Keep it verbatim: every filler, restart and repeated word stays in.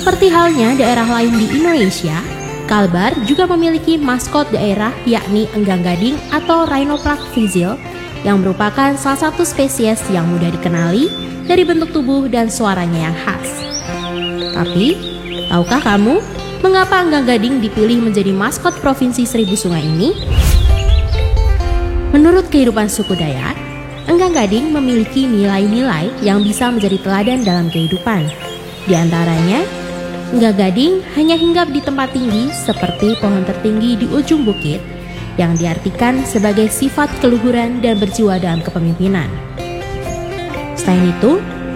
Seperti halnya daerah lain di Indonesia, Kalbar juga memiliki maskot daerah yakni enggang gading atau Rhinoplaque vizil yang merupakan salah satu spesies yang mudah dikenali dari bentuk tubuh dan suaranya yang khas. Tapi, tahukah kamu mengapa enggang gading dipilih menjadi maskot Provinsi Seribu Sungai ini? Menurut kehidupan suku Dayak, enggang gading memiliki nilai-nilai yang bisa menjadi teladan dalam kehidupan. Di antaranya, enggang gading hanya hinggap di tempat tinggi seperti pohon tertinggi di ujung bukit yang diartikan sebagai sifat keluhuran dan berjiwa dalam kepemimpinan. Selain itu,